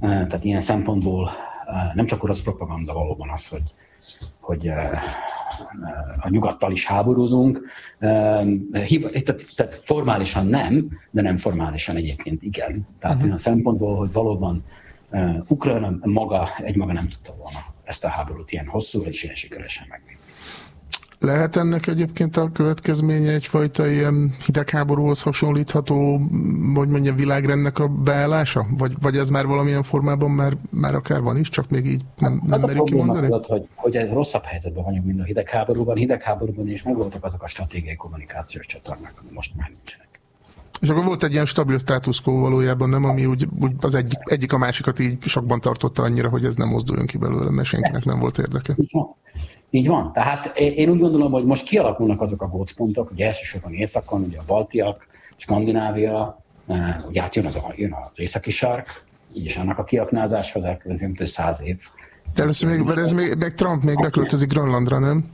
Tehát ilyen szempontból nem csak orosz propaganda valóban az, hogy a nyugattal is háborúzunk. Tehát formálisan nem, de nem formálisan egyébként igen. Tehát olyan szempontból, hogy valóban Ukrajna egymaga nem tudta volna ezt a háborút ilyen hosszú és ilyen sikeresen megvinni. Lehet ennek egyébként a következménye egyfajta ilyen hidegháborúhoz hasonlítható, hogy mondja, világrendnek a beállása? Vagy ez már valamilyen formában már akár van is, csak még így nem merjük kimondani? Hogy rosszabb helyzetben vagyunk, mint a hidegháborúban is megvoltak azok a stratégiai kommunikációs csatornák, ami most már nincsenek. És akkor volt egy ilyen stabil status quo valójában, nem? Ami úgy az egyik a másikat így sokban tartotta annyira, hogy ez nem mozduljon ki belőle, mert senkinek nem volt érdeke. Így van. Tehát én úgy gondolom, hogy most kialakulnak azok a gócpontok, hogy elsősorban északon, ugye a baltiak, Skandinávia, ugye jön az északi sark, és annak a kiaknázása az 100 év. De először még Trump még beköltözik Grönlandra, nem?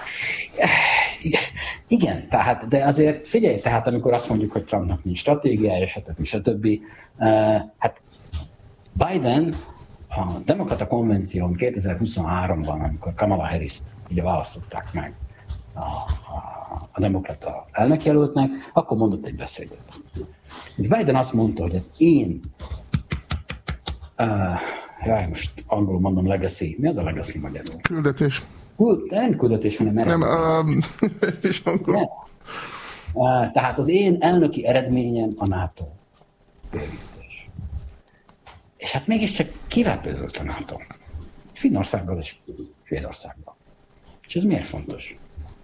Igen, tehát, de azért figyelj, tehát amikor azt mondjuk, hogy Trumpnak nincs stratégiája, stb. Hát Biden a demokrata konvención 2023-ban, amikor Kamala Harris-t ugye választották meg a demokrata elnökjelöltnek, akkor mondott egy beszédet. Biden azt mondta, hogy az én most angolul mondom legacy. Mi az a legacy magyarul? Küldetés. Nem küldetés, hanem eredmény. Nem. Tehát az én elnöki eredményem a NATO bővítés. És hát mégiscsak kivel bővült a NATO? Finnországgal és Svédországgal. És ez miért fontos?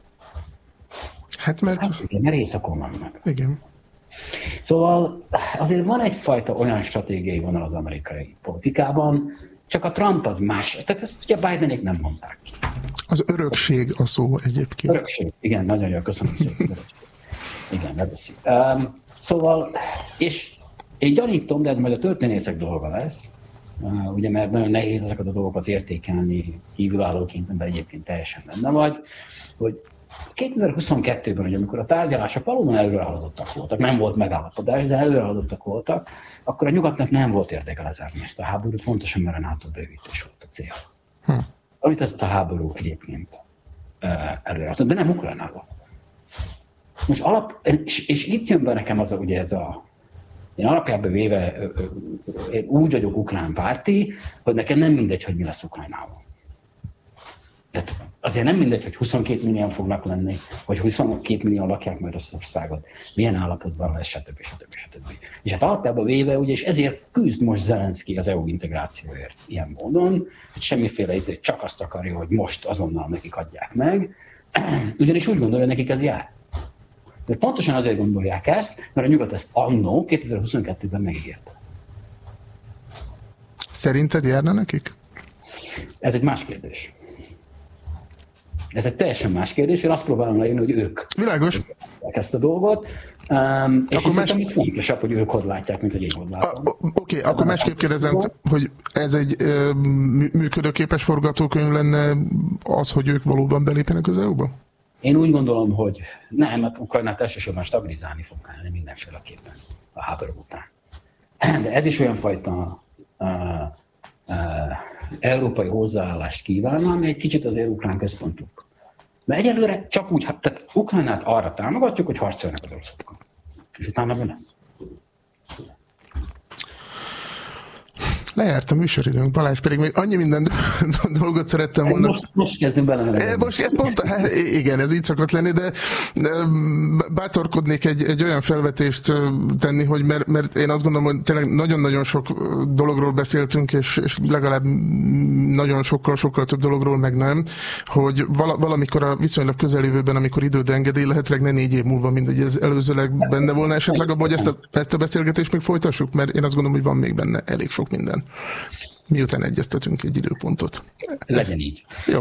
Hát mert északon vannak. Igen. Szóval azért van egyfajta olyan stratégiai vonal az amerikai politikában, csak a Trump az más. Tehát ezt ugye Bidenék nem mondták. Az örökség a szó egyébként. Örökség, igen, nagyon jó, köszönöm szépen. Igen, megveszik. Szóval, és én gyanítom, de ez majd a történészek dolga lesz, ugye, mert nagyon nehéz ezeket a dolgokat értékelni kívülállóként, de egyébként teljesen benne vagy, hogy 2022-ben, ugye, amikor a tárgyalások valóban előrehaladottak voltak, nem volt megállapodás, de előrehaladottak voltak, akkor a nyugatnak nem volt érdeke lezárni ezt a háborút, pontosan mert a NATO bővítés volt a cél. Amit ezt a háború egyébként előrehaladott, de nem Ukrajnában. Most és itt jön be nekem az, ugye ez én alapjában véve én úgy vagyok ukrán párti, hogy nekem nem mindegy, hogy mi lesz Ukrajnában. Tehát azért nem mindegy, hogy 22 millióan fognak lenni, vagy 22 millióan lakják majd az országot, milyen állapotban lesz, stb. És hát alapjában véve, ugye, és ezért küzd most Zelenszky az EU integrációért ilyen módon, hogy semmiféle ezért csak azt akarja, hogy most azonnal nekik adják meg, ugyanis úgy gondolja, hogy nekik ez jár. De pontosan azért gondolják ezt, mert a nyugat ezt annó 2022-ben megígérte. Szerinted járna nekik? Ez egy más kérdés. Ez egy teljesen más kérdés. Én azt próbálom leírni, hogy ők világos ezt a dolgot, és szerintem itt fontosabb, hogy ők hogy látják, mint hogy én hogy látom. Oké, akkor másképp kérdezem, hogy ez egy működőképes forgatókönyv lenne az, hogy ők valóban belépjenek az EU-ba? Én úgy gondolom, hogy nem, mert Ukrajnát elsősorban stabilizálni fog kellene mindenféleképpen a háború után. De ez is olyan fajta európai hozzáállást kívánna, ami egy kicsit azért ukrán központú. Mert egyelőre csak úgy, tehát Ukrajnát arra támogatjuk, hogy harcoljanak az oroszokkal. És utána mi lesz? Lejárt a műsoridőnk, Balázs, pedig még annyi minden dolgot szerettem volna. Most kezdünk bele. Igen, ez így szokott lenni, de bátorkodnék egy olyan felvetést tenni, hogy mert én azt gondolom, hogy tényleg nagyon-nagyon sok dologról beszéltünk, és legalább nagyon sokkal több dologról meg nem, hogy valamikor a viszonylag közeljövőben, amikor időd engedi, lehetőleg ne 4 év múlva, mint hogy ez előzőleg benne volna esetleg abban, hogy ezt a beszélgetést még folytassuk, mert én azt gondolom, hogy van még benne elég sok minden. Miután egyeztetünk egy időpontot. Legyen így. Jó.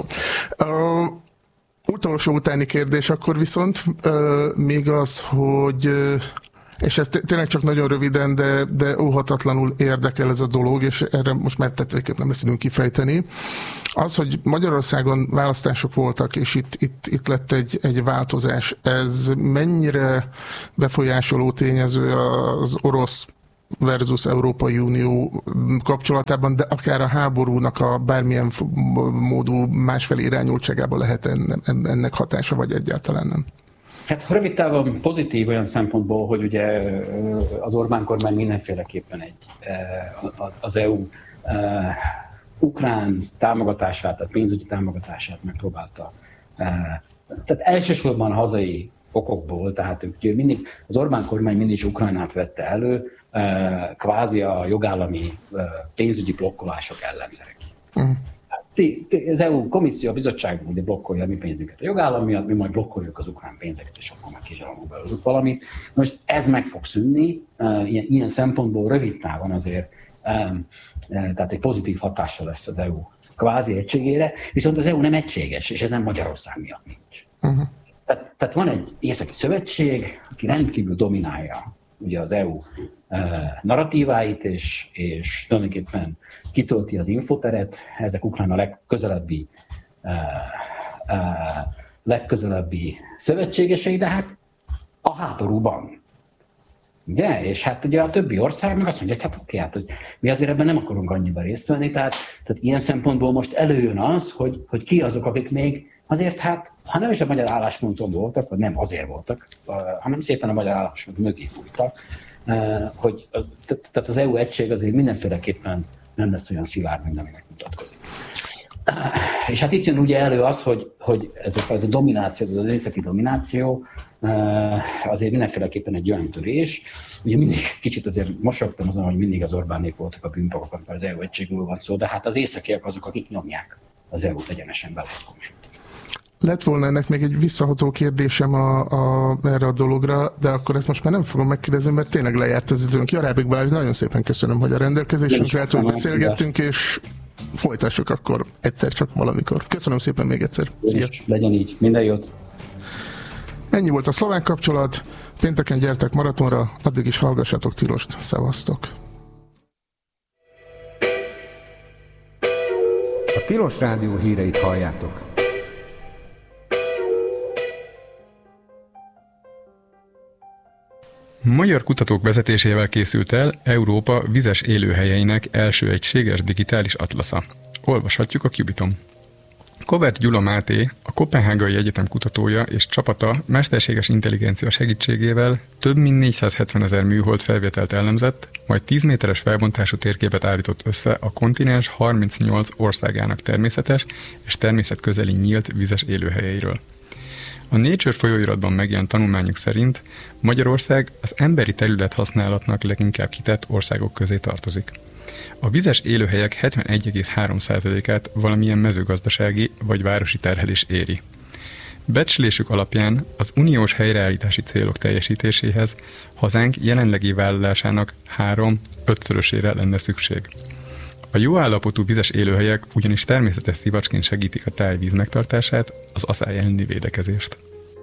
Utolsó utáni kérdés akkor viszont még az, hogy és ez tényleg csak nagyon röviden, de óhatatlanul érdekel ez a dolog, és erre most már tettéképp nem lesz időnk kifejteni. Az, hogy Magyarországon választások voltak, és itt lett egy változás, ez mennyire befolyásoló tényező az orosz versus Európai Unió kapcsolatában, de akár a háborúnak a bármilyen módú másfelé irányultságában lehet ennek hatása, vagy egyáltalán nem? Hát rövid távon pozitív olyan szempontból, hogy ugye az Orbán kormány mindenféleképpen az EU ukrán támogatását, a pénzügyi támogatását megpróbálta. Tehát elsősorban hazai okokból, tehát mindig, az Orbán kormány mindig is Ukrajnát vette elő, kvázi a jogállami pénzügyi blokkolások ellenszerek. Az EU komisszió, a bizottság ugye blokkolja a mi pénzünket a jogállam miatt, mi majd blokkoljuk az ukrán pénzeket, és akkor meg kizsarolunk belőlük valamit. Most ez meg fog szűnni, ilyen szempontból rövid távon azért, tehát egy pozitív hatással lesz az EU kvázi egységére, viszont az EU nem egységes, és ez nem Magyarország miatt nincs. Tehát van egy északi szövetség, aki rendkívül dominálja ugye az EU narratíváit, és tulajdonképpen kitölti az infoteret. Ezek Ukrajna legközelebbi szövetségesei, de hát a háborúban. Ugye? És hát ugye a többi ország meg azt mondja, hogy hát oké, hát, hogy mi azért ebben nem akarunk annyiban részt venni, tehát ilyen szempontból most előjön az, hogy ki azok, akik még azért hát, ha nem is a magyar állásponton voltak, vagy nem azért voltak, hanem szépen a magyar álláspont mögé bújtak, hogy tehát az EU egység azért mindenféleképpen nem lesz olyan szilárd, mint aminek mutatkozik. És hát itt jön ugye elő az, hogy ez a fajta domináció, ez az északi domináció azért mindenféleképpen egy olyan törés. Ugye mindig kicsit azért mosolyogtam azon, hogy mindig az Orbánék voltak a bűnpakok, amikor az EU egységről van szó, de hát az északiak azok, akik nyomják az EU-t egyenesen bele egy konfliktus. Lett volna ennek még egy visszaható kérdésem erre a dologra, de akkor ezt most már nem fogom megkérdezni, mert tényleg lejárt az időnk. Jarábék Balázs, nagyon szépen köszönöm, hogy a rendelkezésünkre álltunk, beszélgettünk, és folytassuk akkor egyszer csak valamikor. Köszönöm szépen még egyszer. Szia! Legyen így, minden jót! Ennyi volt a Szlovák Kapcsolat. Pénteken gyertek maratonra, addig is hallgassatok Tilost. Szevasztok! A Tilos Rádió híreit halljátok. Magyar kutatók vezetésével készült el Európa vizes élőhelyeinek első egységes digitális atlasza. Olvashatjuk a Cubiton. Kovert Gyula Máté, a Koppenhágai Egyetem kutatója és csapata mesterséges intelligencia segítségével több mint 470 000 műhold felvételt elemzett, majd 10 méteres felbontású térképet állított össze a kontinens 38 országának természetes és természetközeli nyílt vizes élőhelyeiről. A Nature folyóiratban megjelent tanulmányok szerint Magyarország az emberi területhasználatnak leginkább kitett országok közé tartozik. A vizes élőhelyek 71,3%-át valamilyen mezőgazdasági vagy városi terhelés éri. Becslésük alapján az uniós helyreállítási célok teljesítéséhez hazánk jelenlegi vállalásának 3-5-szörösére lenne szükség. A jó állapotú vizes élőhelyek ugyanis természetes szivacsként segítik a tájvíz megtartását, az aszály elleni védekezést.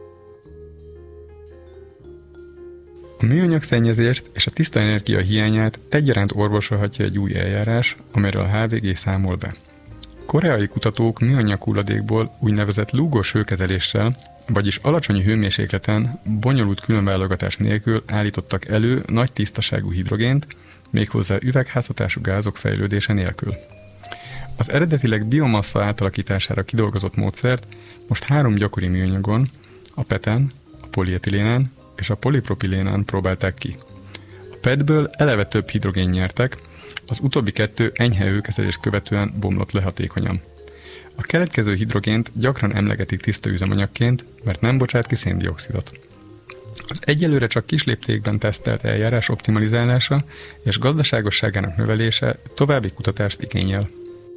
A műanyag szennyezést és a tiszta energia hiányát egyaránt orvosolhatja egy új eljárás, amelyről a HVG számol be. Koreai kutatók műanyag hulladékból úgynevezett lúgos hőkezeléssel, vagyis alacsony hőmérsékleten, bonyolult különválogatás nélkül állítottak elő nagy tisztaságú hidrogént, méghozzá üvegházhatású gázok fejlődése nélkül. Az eredetileg biomassa átalakítására kidolgozott módszert most 3 gyakori műanyagon, a PET-en, a polietilénen és a polipropilénen próbálták ki. A PET-ből eleve több hidrogén nyertek, az utóbbi 2 enyhe hőkezelést követően bomlott le hatékonyan. A keletkező hidrogént gyakran emlegetik tiszta üzemanyagként, mert nem bocsát ki széndioxidot. Az egyelőre csak kisléptékben tesztelt eljárás optimalizálása és gazdaságosságának növelése további kutatást igényel.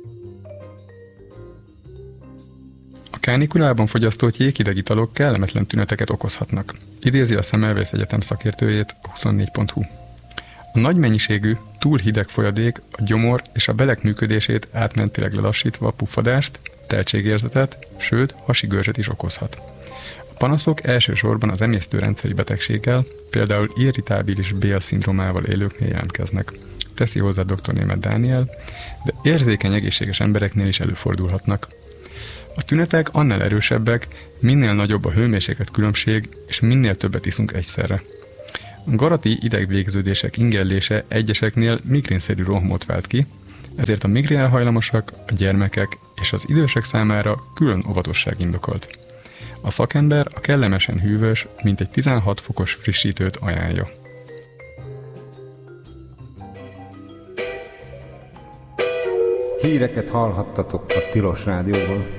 A kánikulában fogyasztott jéghideg italok kellemetlen tüneteket okozhatnak, idézi a Semmelweis Egyetem szakértőjét a 24.hu. A nagy mennyiségű, túl hideg folyadék a gyomor és a belek működését átmentileg lelassítva puffadást, teltségérzetet, sőt hasigörzset is okozhat. A panaszok elsősorban az emésztőrendszeri betegséggel, például irritábilis Bél-szindrómával élőknél jelentkeznek, teszi hozzá dr. Németh Dániel, de érzékeny egészséges embereknél is előfordulhatnak. A tünetek annál erősebbek, minél nagyobb a hőmérséklet különbség, és minél többet iszunk egyszerre. garati idegvégződések ingerlése egyeseknél migrénszerű rohamot vált ki, ezért a migrénre hajlamosak, a gyermekek és az idősek számára külön óvatosság indokolt. A szakember a kellemesen hűvös, mintegy 16 fokos frissítőt ajánlja. Híreket hallhattatok a Tilos Rádióból.